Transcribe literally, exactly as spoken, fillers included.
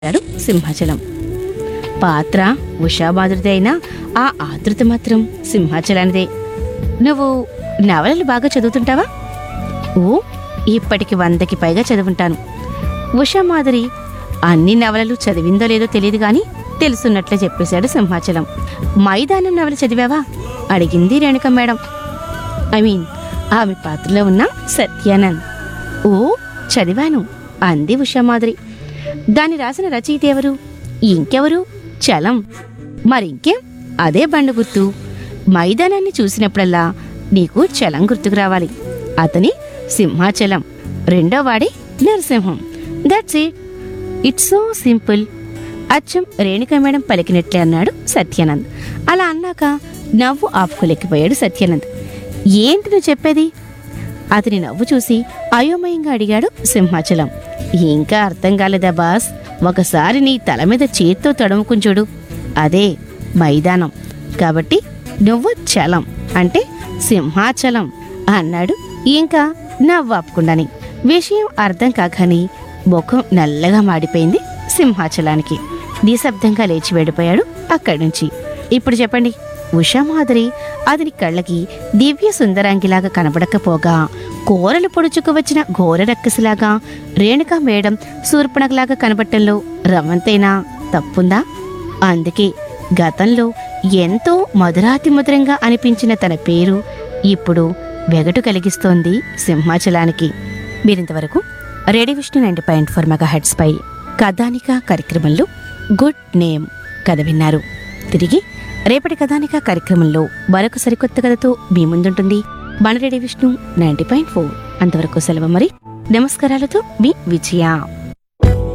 అన్నాడు సింహాచలం. పాత్ర ఉషాబాదుడిదే అయినా ఆ ఆతృత మాత్రం సింహాచలానిదే. నువ్వు నవలలు బాగా చదువుతుంటావా? ఓ, ఇప్పటికి వందకి పైగా చదువుంటాను. ఉషామాధురి అన్ని నవలలు చదివిందో లేదో తెలియదు గాని తెలుసున్నట్లే చెప్పేశాడు సింహాచలం. మైదానం నవల చదివావా అడిగింది రేణుక మేడం. ఐ మీన్ ఆమె పాత్రలో ఉన్న సత్యానంద్. ఓ, చదివాను అంది ఉషామాధురి. దాన్ని రాసిన రచయిత ఎవరు? ఇంకెవరు? చలం. మరింకేం, అదే బండు గుర్తు. మైదానాన్ని చూసినప్పుడల్లా నీకు చలం గుర్తుకు రావాలి. అతని సింహాచలం, రెండో వాడి Narasimham. That's it. It's so simple. అచ్చం రేణుక మేడం పలికినట్లే అన్నాడు సత్యానంద్. అలా అన్నాక నవ్వు ఆపుకోలేకపోయాడు సత్యానంద్. ఏంటి నువ్వు చెప్పేది? అతని నవ్వు చూసి అయోమయంగా అడిగాడు సింహాచలం. ఇంకా అర్థం కాలేదా బాస్? ఒకసారి నీ తల మీద చేత్తో తడుముకుని చూడు. అదే మైదానం. కాబట్టి నువ్వు చలం అంటే సింహాచలం అన్నాడు ఇంకా నవ్వు ఆపుకుండాని. విషయం అర్థం కాకని ముఖం నల్లగా మాడిపోయింది సింహాచలానికి. నిశ్శబ్దంగా లేచి వెళ్ళిపోయాడు అక్కడి నుంచి. ఇప్పుడు చెప్పండి. ఉషామాధురి అతని కళ్ళకి దివ్య సుందరాంగిలాగా కనబడకపోగా కోరలు పొడుచుకు వచ్చిన ఘోర రక్కసిలాగా రేణుకా మేడం శూర్పణఖలాగా కనబట్టంలో రవ్వంతైనా తప్పుందా? అందుకే గతంలో ఎంతో మధురాతి మధురంగా అనిపించిన తన పేరు ఇప్పుడు వెగటు కలిగిస్తోంది సింహాచలానికి. మీరింతవరకు radio Vishnu ninety point four mega heads పై కథానిక కార్యక్రమంలో గుడ్ నేమ్ కథ విన్నారు. తిరిగి రేపటి కథానిక కార్యక్రమంలో మరొక సరికొత్త కథతో మీ ముందుంటుంది మన radio Vishnu ninety point four. అంతవరకు సెలవు మరి. నమస్కారాలతో మీ విజయ.